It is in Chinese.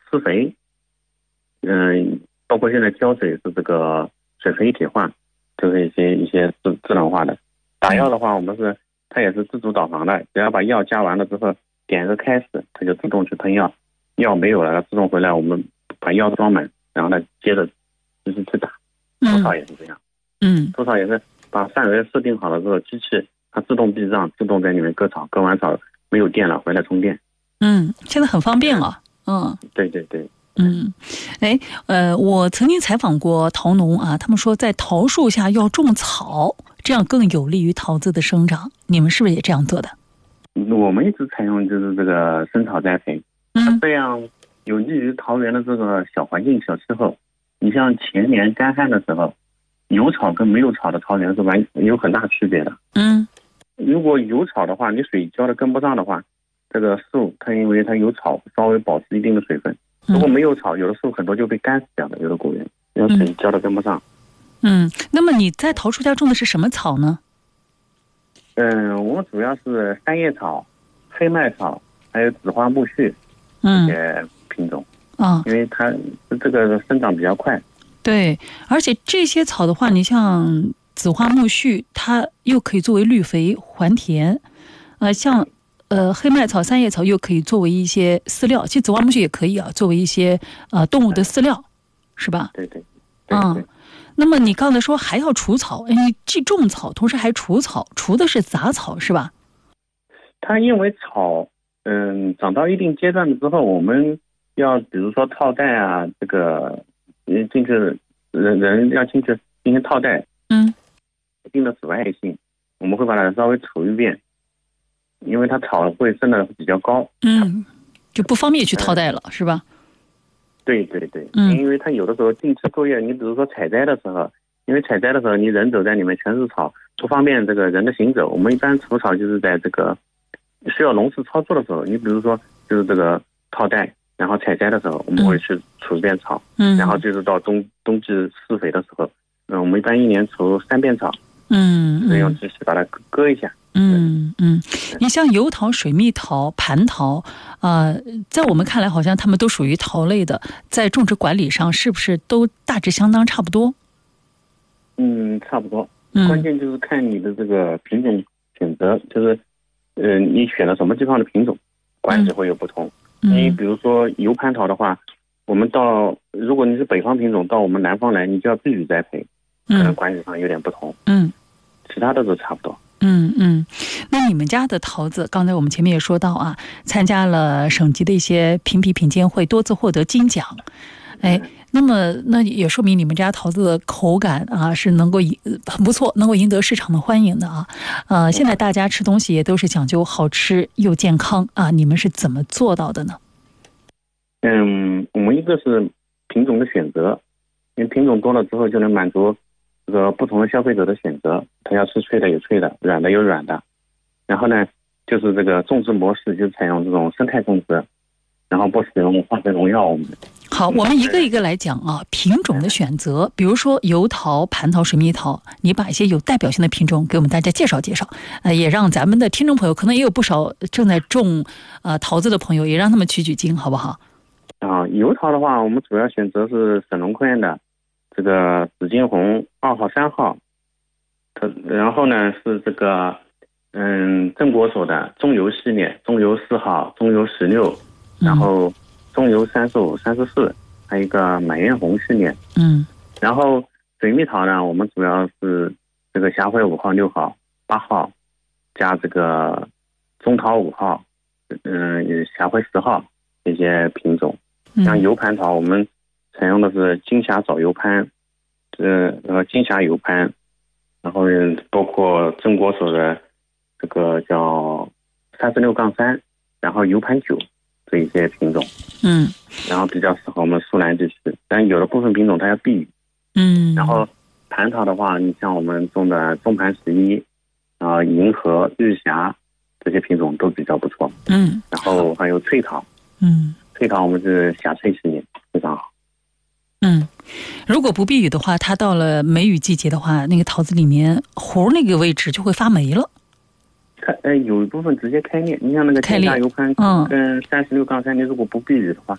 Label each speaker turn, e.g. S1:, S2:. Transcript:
S1: 施肥，包括现在浇水是这个水肥一体化，就是一些智能化的。打药的话，它也是自主导航的，只要把药加完了之后，点个开始，它就自动去喷药，药没有了，它自动回来，我们把药装满，然后呢接着继续去打。除草也是这样，除草也是把范围设定好了之后，机器它自动避让，自动在里面割草，割完草没有电了回来充电。
S2: 现在很方便了。
S1: 对对对。
S2: 我曾经采访过桃农啊，他们说在桃树下要种草，这样更有利于桃子的生长。你们是不是也这样做的？
S1: 我们一直采用就是这个生草栽培，这样有利于桃园的这个小环境、小气候。你像前年干旱的时候，有草跟没有草的桃园是有很大区别的。如果有草的话，你水浇的跟不上的话，这个树它因为它有草，稍微保持一定的水分。如果没有草，有的树很多就被干死掉了，有的果园因为水浇的跟不上。
S2: 那么你在桃树下种的是什么草呢？
S1: 我们主要是三叶草、黑麦草，还有紫花苜蓿这些品种。因为它这个生长比较快。对，
S2: 而且这些草的话，你像紫花苜蓿，它又可以作为绿肥还田，像黑麦草、三叶草又可以作为一些饲料，其实紫花苜蓿也可以啊，作为一些动物的饲料，是吧？
S1: 对对。
S2: 那么你刚才说还要除草，你既种草，同时还除草，除的是杂草是吧？
S1: 它因为草，长到一定阶段之后，我们要比如说套袋啊，这个进去人要进去进行套袋，一定的紫外线，我们会把它稍微除一遍，因为它草会生的比较高，
S2: 就不方便去套袋了，是吧？
S1: 对对对，因为它有的时候定期作业，你比如说采摘的时候，因为采摘的时候你人走在里面全是草，不方便这个人的行走。我们一般除草就是在这个需要农事操作的时候，你比如说就是这个套袋，然后采摘的时候我们会去除一遍草，然后就是到冬季施肥的时候，我们一般一年除3遍草，用机器把它割一下。
S2: 你像油桃、水蜜桃、蟠桃，在我们看来好像它们都属于桃类的，在种植管理上是不是都大致相当差不多？
S1: 差不多。关键就是看你的这个品种选择，就是你选了什么地方的品种，管理会有不同。你比如说油蟠桃的话，我们如果你是北方品种，到我们南方来，你就要避雨栽培，可能管理上有点不同。其他的都差不多。
S2: 那你们家的桃子，刚才我们前面也说到啊，参加了省级的一些评比品鉴会，多次获得金奖。那么那也说明你们家桃子的口感啊是能够很不错，能够赢得市场的欢迎的啊。现在大家吃东西也都是讲究好吃又健康啊，你们是怎么做到的呢？
S1: 我们一个是品种的选择，因为品种多了之后就能满足这个不同的消费者的选择，他要吃脆的有脆的，软的有软的。然后呢，就是这个种植模式就采用这种生态种植，然后不使用化学农药。
S2: 好，我们一个一个来讲啊，品种的选择，比如说油桃、蟠桃、水蜜桃，你把一些有代表性的品种给我们大家介绍介绍，也让咱们的听众朋友，可能也有不少正在种桃子的朋友，也让他们取取经，好不好？
S1: 油桃的话，我们主要选择是省农科院的这个紫金红2号、3号，然后呢是这个正国所的中油系列，中油4号、中油16，然后中油35、34，还有一个满园红系列。然后水蜜桃呢，我们主要是这个霞辉5号、6号、8号，加这个中桃5号，霞辉10号这些品种。像油蟠桃，我们采用的是金霞早油蟠，金霞油蟠，然后包括正国所的这个叫36-3，然后油蟠9这一些品种。然后比较适合我们苏南地区，但有的部分品种它要避雨。然后蟠桃的话，你像我们种的中盘11，银河、日霞这些品种都比较不错。然后还有翠桃。翠桃我们是霞翠系列，非常好。
S2: 如果不避雨的话，它到了梅雨季节的话，那个桃子里面核那个位置就会发霉了。
S1: 有一部分直接开裂，你像那个金霞油蟠跟36-3，你如果不避雨的话，